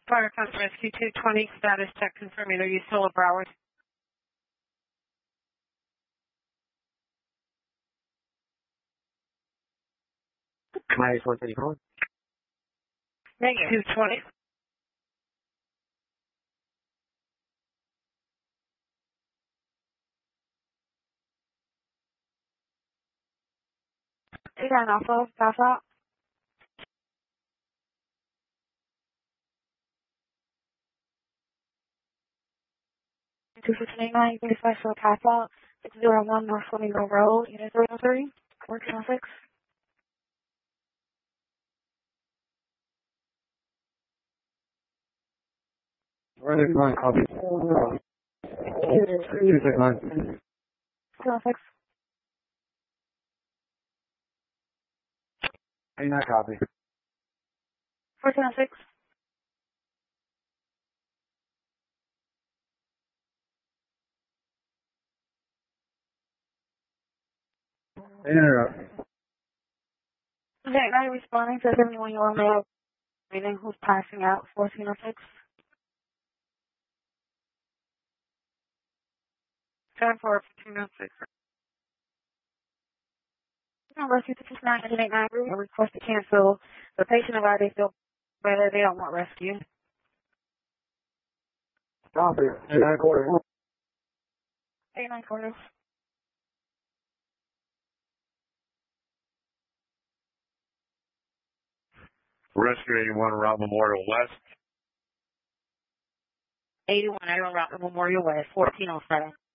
Fire Coast Rescue 220, status check confirming. Are you still at Broward? Minus 134. Negative 220. You got an Alpha, pass out. 259, 35 for pass out. 601 North Flamingo Road, Unit 303, 1406. Where are they flying? Copy. 269. 206. 89 copy. 1406. Interrupt. Okay, now responding to 71-year-old male meeting who's passing out, 1406. 10-4-1506. Rescue 269, 889 group, a request to cancel. The patient about they feel better, they don't want rescue. Copy. 89 quarters. 89 quarters. Rescue 81 around Memorial West. 81 Route Memorial West, 1407.